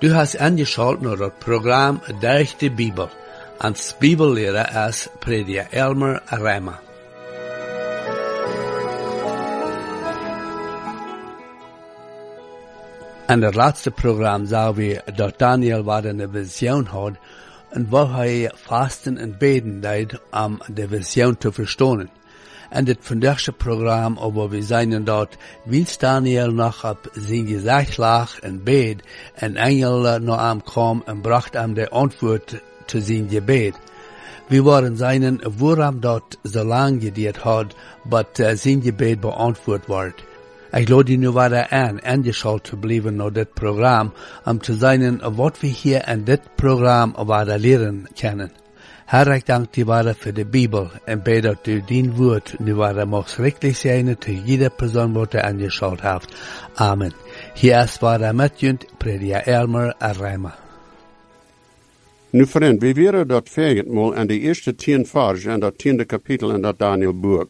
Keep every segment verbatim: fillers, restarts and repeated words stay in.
Du hast angeschaut naar het programma Durch de Bibel. Als Bibellehrer is prediker Elmer Reimer. In het laatste programma zagen we dat Daniel wat een visioen had en waar hij vasten en beden deed om de visioen te verstaan. En dit vandaagse programma over we zijn dat wiens Daniel nog op zijn gezicht lag en bed en engel naar hem kwam en bracht hem de antwoord te zijn gebed. We waren zijn waarom dat zo lang geduurd had, but uh, zijn gebed beantwoord wordt. Ik lade je nu weer aan, ingeschaltet te blijven naar dit programma, om te zien wat we hier in dit programma weer leren kunnen. Herr, ik dank je weer voor de Bibel en bid dat u dien woord nu weer mag schrikkelijk zijn te jeder persoon wat er ingeschaltet heeft. Amen. Hier is weer met je, prediker Elmer Reimer. Nu vriend, we waren dat vijftigmaal in de eerste tien vers en dat tiende kapitel in dat Daniel-boek.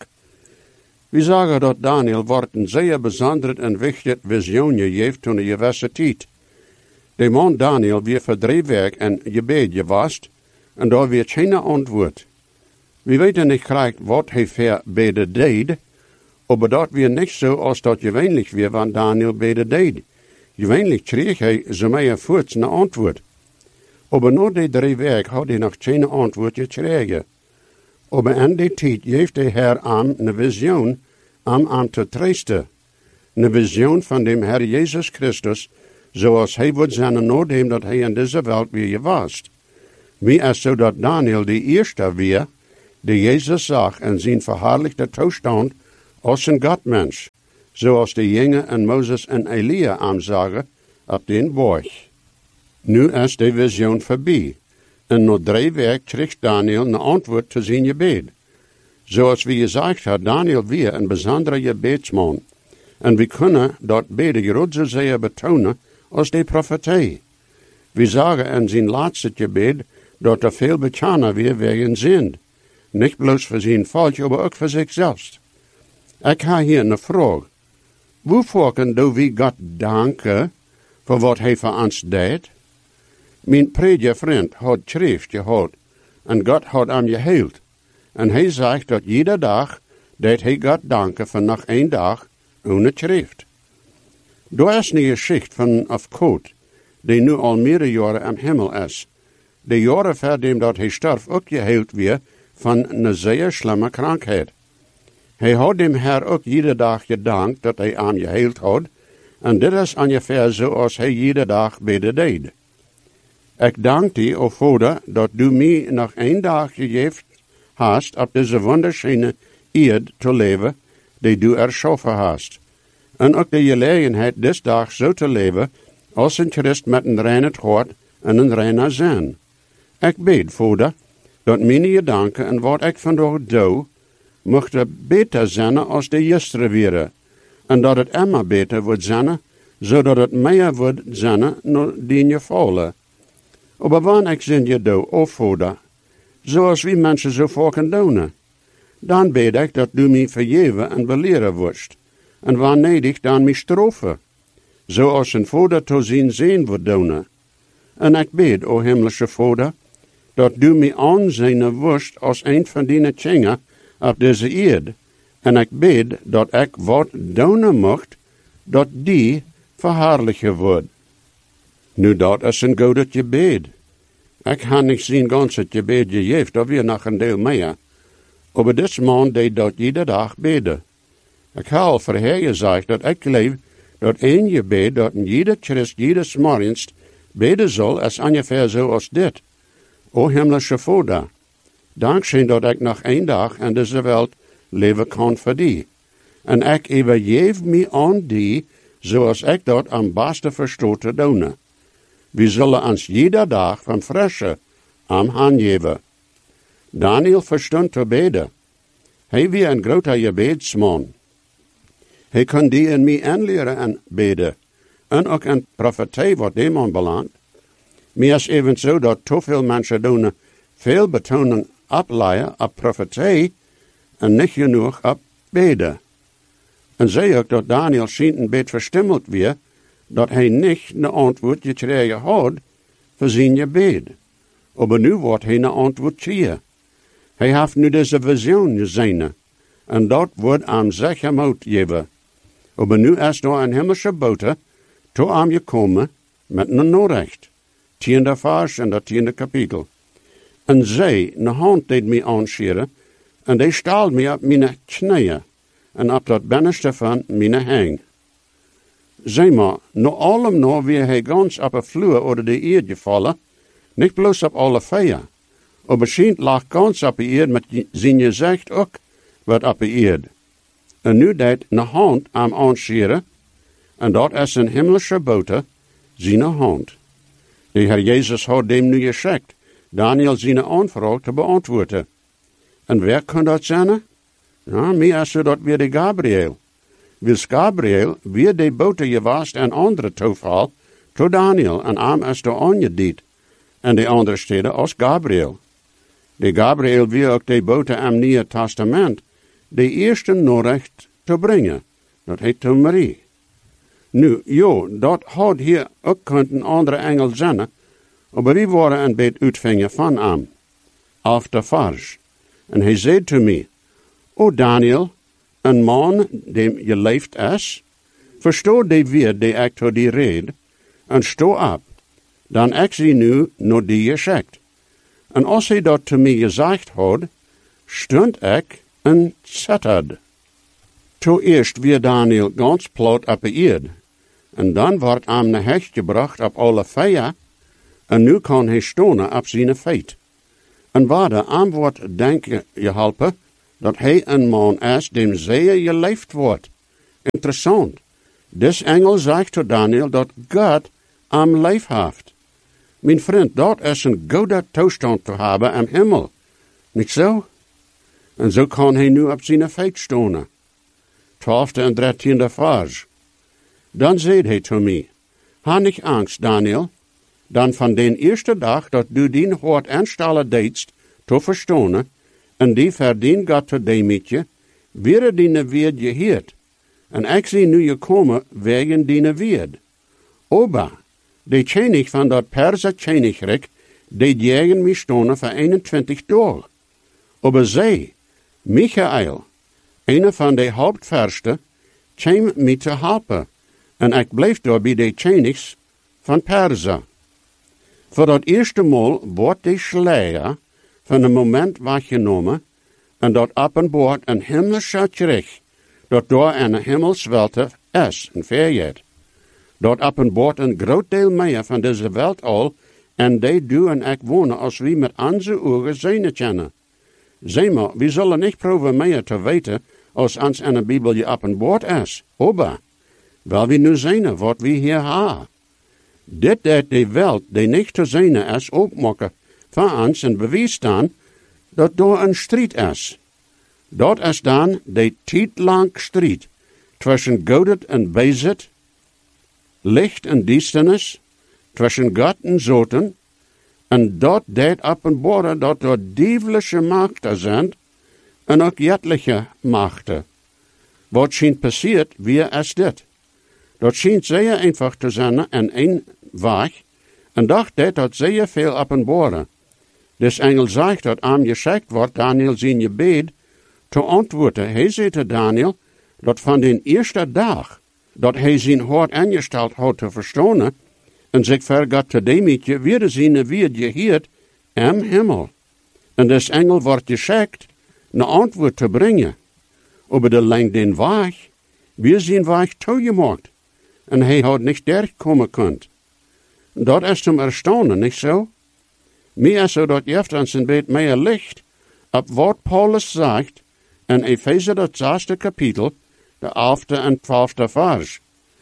We zagen dat Daniel wordt een zeer bijzonder en wichtig visioen gegeven toen de universiteit. De man Daniel weer voor drie weken en gebed gewast en daar weer geen antwoord. We weten niet gelijk wat hij voor beden deed, maar dat weer niet zo als dat gewöhnlich weer van Daniel beden deed. Gewöhnlich kreeg hij zo meer voort een antwoord. Maar na die drie weken had hij nog geen antwoord gekregen. Maar in die tijd heeft de Heer aan een visioen om aan te troosten. Een visioen van de Heer Jezus Christus, zoals hij wordt zijn nadem dat hij in deze wereld weer was. Mij is zo dat Daniel de eerste weer, die Jezus zag in zijn verhaarlijkte toestand als een Godmens, zoals de jongen en Mozes en Elia aanzagen op den berg. Nu is de visioen voorbij. En na drie weken kreeg Daniel een antwoord te zijn gebed. Zoals we gezegd had, Daniel weer een bijzondere gebedsman. En we kunnen dat beden groot zozeer betonen als de profetie. We zagen in zijn laatste gebed dat er veel bekender weer wegen zijn. Niet bloos voor zijn volk, maar ook voor zichzelf. Ik heb hier een vraag. Waarvoor kunnen we God danken voor wat hij voor ons deed? Mijn prediker vriend had schrift gehad en God had hem geheeld. En hij zegt dat iedere dag deed hij God danken voor nog één dag ohne schrift. Daar is een geschichte van een koot, die nu al meerdere jaren am hemel is. De jaren verdien dat hij stierf ook geheeld weer van een zeer slimme krankheid. Hij had dem Heer ook iedere dag gedankt dat hij hem geheeld had, en dit is ongeveer zoals hij iedere dag bidden deed. Ik dank thee, o Vader, dat du mij nog één dag gegeven hast op deze wonderschöne eerd te leven, die du erschaffen hast. En ook de gelegenheid des dag zo te leven, als een Christ met een reine hart en een reine zin. Ik bid, Vader, dat mijn gedanken en wat ik vandaag doe, mochten beter zijn als de gisteren waren, en dat het immer beter wordt zijn, zodat het meer wordt zijn naar die gevallen. Maar wanneer ik zin je doe, o Vader, zoals we mensen zo vaak doen, dan bid ik dat du mij vergeven en beleren wordt, en wanneer ik dan mij straffen, zoals een vader te zien zijn wordt doen. En ik bid, o hemelse Vader, dat du mij aanzien wordt als een van die kinderen op deze eerd, en ik bid dat ik wat doen mocht, dat die verhaarlijken wordt. Nu dat is een goede gebed. Ik heb niet zijn ganse gebed gegeven, dat weer nog een deel meer. Maar dit man deed dat iedere dag beden. Ik heb al voorheen gezegd dat ik geloof dat één gebed dat een ieder Christ ieders morgens beden zal, is ongeveer zoals dit. O hemelse Vader, dankzij dat ik nog één dag in deze wereld leven kan voor die. En ik overgeef me aan die, zoals ik dat am beste verstoot te doen. We zullen ons iedere dag van frische am aangeven. Daniel verstond te beden. Hij was een grote gebedsman. Hij kon die en mij aanleren en beden. En ook een profetie wat dem aanbelangt. Maar is even zo dat te veel mensen doen veel betoning opleiden op profetie en niet genoeg op beden. En zei ook dat Daniel schijnt een beetje verstimmeld weer dat hij niet een antwoord gekregen had voor zijn gebed. Maar nu wordt hij een antwoord krijgen. Hij heeft nu deze visioen gezien. En dat wordt aan zich hem uitgeven. Maar nu is er een hemelse boete toe aan gekomen met een Nachricht. Tiende vers en dat tiende kapitel. En zij, een hand deed mij aanscheren, en die staal mij op mijn knieën, en op dat binnenste van mijn hang. Zeg maar, na allem nou weer hij gans op een vloer over de eerd gevallen, niet bloos op alle vier, maar misschien lag gans op de eerd met zijn gezicht ook wat op de eerd. En nu deed een hand aan aanscheren, en dat is een hemelse boete, zijn hand. De Heer Jezus had hem nu geschikt, Daniel zijn aanvraag te beantwoorden. En wie kan dat zijn? Ja, mij is dat weer de Gabriel. Wils Gabriel weer de boete gewaast en andere toeval, to Daniel, en aan is de aangediend. En de andere steden als Gabriel. De Gabriel weer ook de boete aan Nieuwe Testament, de eerste Nachricht te brengen. Dat heet to Marie. Nu, jo, dat had hier ook een andere engel zijn, maar die waren een beetje uitvingen van hem, af de vers. En hij zei to mij, O Daniel, een man die je leeft is, verstoor die weer die ik tot die red, en sto op, dan ik zie nu naar die geschikt. En als hij dat to mij gezegd had, stond ik en zitterde. Toen eerst weer Daniel ganz plat op de eerd, en dan wordt hem naar hecht gebracht op alle vier, en nu kan hij stonen op zijn feit. En waar de aan wordt denken je helpen, dat hij een man is, dem zeer je leeft wordt. Interessant. Des engel zegt tot Daniel dat God am leef heeft. Mijn vriend, dat is een goede toestand te hebben am hemel. Niet zo? En zo kan hij nu op zijn feit stonen. Twaalfde en dertiende vers. Dan zei hij to mij, ha niet angst, Daniel. Dan van den eerste dag dat du dien woord aanstellen deedst, te verstonen, en die verdien God te demetje, weer die weerd je heert. En ik zie nu je komen wegen die weerd. Oba, de tjenig van dat Perse tjenigrik, die jegen mij stonen voor eenentwintig dagen. Aber zij, Michael, een van de hoofdversten, kwam mij te helpen, en ik bleef daar bij de tjenigs van Perse. Voor dat eerste maal wordt de schleier van een moment weggenomen en dat op en boord een hemelse terug, dat door een hemelswelte is, een verjet. Dat op en boord een groot deel meer van deze wereld al, en die du en ik wonen als we met onze ogen zien kennen. Zeg maar, we zullen niet proeven meer te weten als ons in de Bijbel je op en boord is. Oba, wel we nu zien wat we hier hebben. Dit deed de wereld, die niet te zien is, opmaken van ons en bewijs dan dat door een strijd is. Dat is dan de tijdlang strijd tussen godet en bezit, licht en duisternis, tussen God en zoten, en dat deed op en boord dat door dievelijke machten zijn, en ook jettelijke machten. Wat schijnt passiert, wie is dit? Dat schijnt zeer einfach te zijn en eenvoudig, en dacht dat dat zeer veel op en boord. Dus engel zegt dat aan geschikt wordt Daniel zijn gebed te antwoorden. Hij zei te Daniel dat van den eerste dag dat hij zijn hoort ingesteld had te verstonen en zich vergat te demetje, weer zijn weer geheerd am hemel. En dus engel wordt geschikt een antwoord te brengen. Over de lang den weg, weer zijn weg toegemaakt. En hij had niet derkomen kunt. Dat is hem erstaunen, niet zo? Meer zo dat je ons een beetje meer licht op wat Paulus zegt in Efeze dat zesde kapitel, de elfde en twaalfde vers.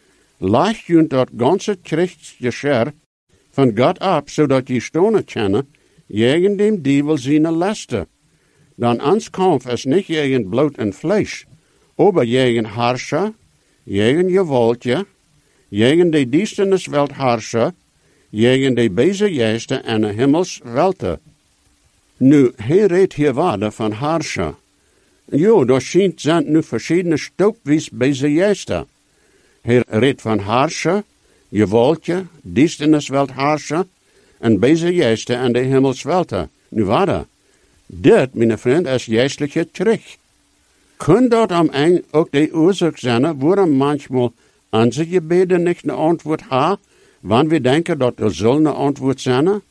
Leg je dat ganze Christgescher van God op, zodat je stonen kennen, jegen dem dievel zijn lasten. Dan ons kampf is niet jegen bloed en vlees, aber jegen harscher, jegen gewoltje, jegen de duisterniswelt harscher, jegen de beze geesten en de hemels welte. Nu, hij redt hier waarde van harscher. Jo, daar schijnt zijn nu verschillende stookwies beze geesten. Hij redt van harscher, je wolkje, diestenis wilt haarschen, en deze jeste en de hemelswelten. Nu waar dit, mijn vriend, is geestelijke terug. Kun dat am eind ook de oorzaak zijn, waarom manchmal onze gebeden niet een antwoord hebben, wanneer we denken dat er zal een antwoord zijn?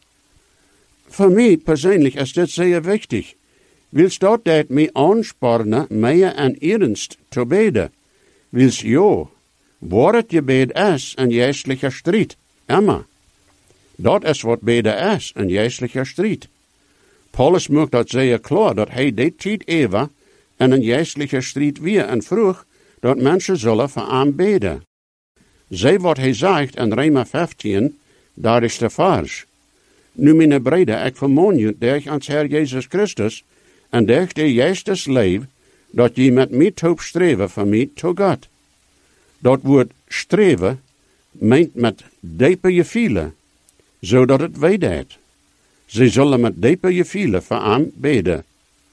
Voor mij persoonlijk is dit zeer wichtig. Wils dat dat mij aansporen, meer en ernst te beden. Wils jo, waar het gebed is, een geestelijke strijd, Emma. Dat is wat beden is, een geestelijke strijd. Paulus maakt dat zeer klaar, dat hij dit tijd even en een geestelijke strijd weer en vroeg, dat mensen zullen voor hem beden. Zij wat hij zegt in Roma vijftien, daar is de vers. Nu mijn brede, ik vermoon je, durch ans Heer Jezus Christus, en durch de Geestes leef, dat je met mij toop streven van mij tot God. Dat woord streven meent met diepe je vielen, zodat het weet. Ze zullen met diepe je vielen voor hem beden.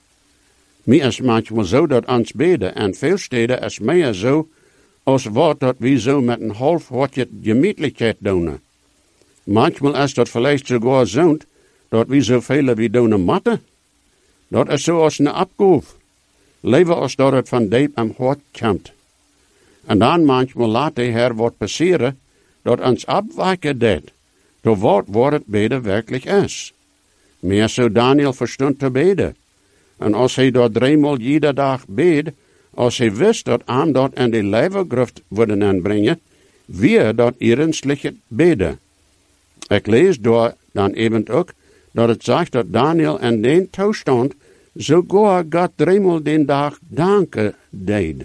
Mij is manchmal zo dat ons beden en veel steden is meer zo, als wat dat we zo met een half hartje gemütlichkeit doen. Manchmal is dat vielleicht sogar zo, dat we zoveel wie doen matten. Dat is zo als een abgoof. Leven als dat het van diep am hart komt. En dan manchmal laat de Heer wat passeren, dat ons abwijken deed, tot wat wat het beden werkelijk is. Meer zo Daniel verstond te beden. En als hij dat driemaal iedere dag beed, als hij wist dat hem dat in de levergruft worden aanbrengen, wie dat ernstig beden. Ik lees door dan even ook, dat het zegt dat Daniel in den toestand sogar God driemaal den dag danken deed.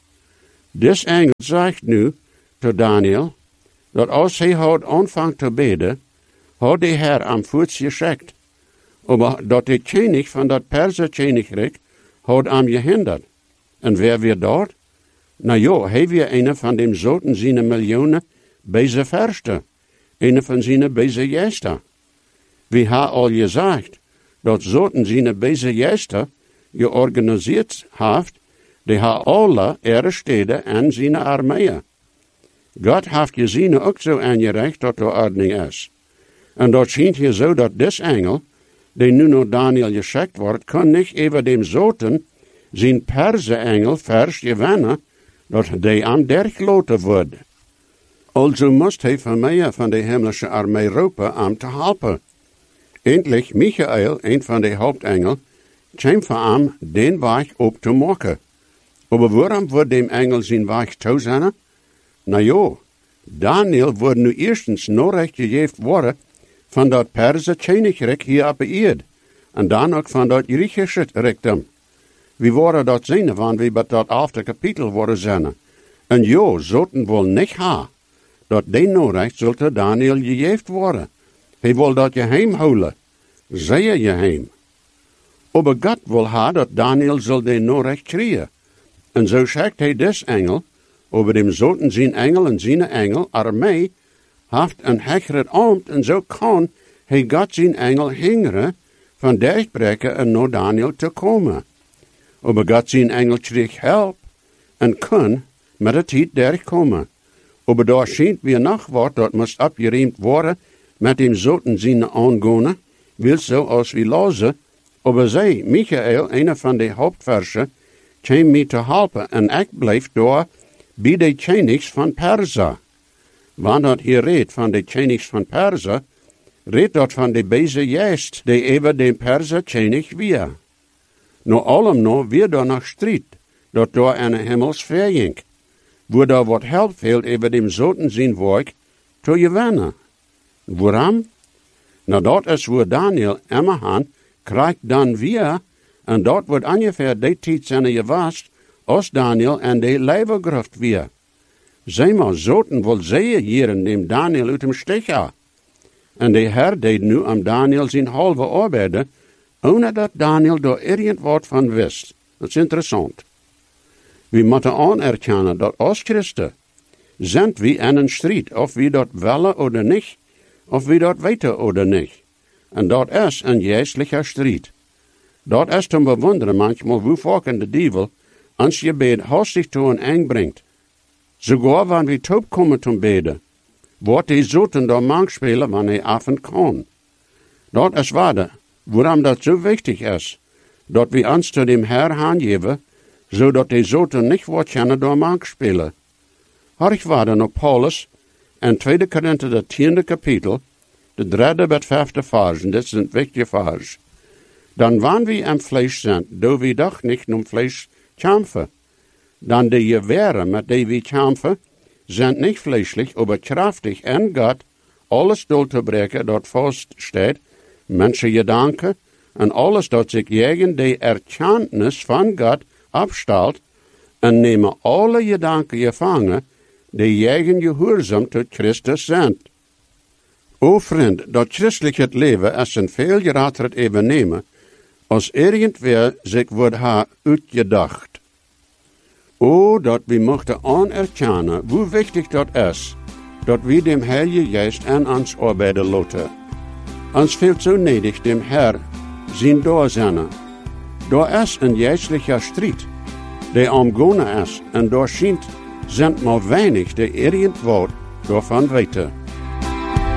Dus engel zegt nu tot Daniel, dat als hij had aanvangt te beden, had de Heer am voets geschikt. Maar dat de koning van dat Perser koninkrijk had hem gehinderd. En wer weer dat? Nou ja, hij weer een van dem zoten zijn miljoenen bij verste. Een van zijn bij jester. Wie ha al gezegd, dat zoten zijn bij jester georganiseerd heeft, die ha alle ihre steden en zijn armeeën. God heeft gezien ook zo aangereicht dat de ordening is. En dat schijnt hier zo dat des engel, die nu naar Daniel geschikt wordt, kan niet even dem zoten zijn Perse-engel vers gewinnen, dat die aan dergloten wordt. Also moest hij van mij van de hemelse armee roepen om te helpen. Eindelijk Michael, een van de hoofdengel, kwam voor hem den weg op te maken. Maar waarom wordt dem engel zijn weg toe zijn? Nou ja, Daniel wordt nu eerstens nodig gegeven worden van dat Perse koninkrijk hier op de aarde. En dan ook van dat Griechische rijkdom. We worden dat zien, wanneer we dat after kapitel worden zijn. En ja, zoten wel niet ha, dat die nodig zult Daniel gegeven worden. Hij wil dat geheim houden. Zeer geheim. Maar God wil ha dat Daniel zal die nodig krijgen. En zo zegt hij des engel, over dem zoten zijn engel en zijn engel, armee, heeft een hegeret ambt en zo kan hij God zijn engel hingeren van dichtbreken en naar Daniel te komen. Maar God zijn engel kreeg help en kon met de tijd derkomen. Maar daar schijnt weer nog wat dat moest opgeruimd worden met dem zoten zijn aangonen, wil zo als we lezen, maar zij, Michael, een van de hoofdversen, kwam mij te helpen en ik bleef daar bij de koning van Persa. Wanneer dat hier redt van de koning van Persa, redt dat van de beze geest, die even de Persa koning weer. Nou allem nog weer daar nog strijd, dat daar een hemelsfeer ging, waar daar wat help veel even dem zoten zijn werk te gewinnen. Waarom? Nou dat is waar Daniel immerhan krijgt dan weer, en dat wordt ongeveer die tijd zijn geweest, als Daniel en de levergruft weer. Zij maar zoten wel zeer hier in dem Daniel uit dem stich ha. En de Heer deed nu am Daniel zijn halve arbeiden, ohne dat Daniel daar irgend wat van wist. Dat is interessant. We moeten anerkennen dat als Christen zijn we in een strijd, of we dat willen of niet, of we dat weten of niet. En dat is een geestelijke strijd. Dat is te bewonderen manchmal, hoe vaak in de duivel ons gebed hastig toe en eng brengt. Sogar wanneer we toe komen te beden, wordt die zoeten door mank spelen wanneer affen kan. Dat is waarde, waarom dat zo wichtig is, dat we ons zu dem Herr aangeven, zodat die zoten niet wordt kunnen door mank spelen. Hark waarde nog Paulus, in tweede Korinthe, de tiende kapitel, de derde met vijfde versen, dit zijn wichtige versen. Dan wanneer we im Fleisch sind, do we doch nicht um Fleisch kämpfen. Dan de Gewehre, met die we kämpfen, sind nicht fleischlich, aber kraftig in Gott, alles durchzubreken dat vaststeht, Menschengedanken, en alles dat zich gegen die Erkenntnis van Gott abstelt, en nemen alle gedanken gevangen, die gegen Gehoorzaam tot Christus zijn. O vriend, dat christelijk leven is een veel gerater even nemen, als irgendwer zich wordt ha uitgedacht. O, dat we mochten anerkennen, hoe wichtig dat is, dat we dem Heilige Geist aan ons arbeiden laten. Ons fehlt zo nedig dem Herr zijn doorzijnen. Daar is een geistlicher strijd, die omgonnen is, en daar schijnt, zijn maar weinig die irgend wat daarvan weten.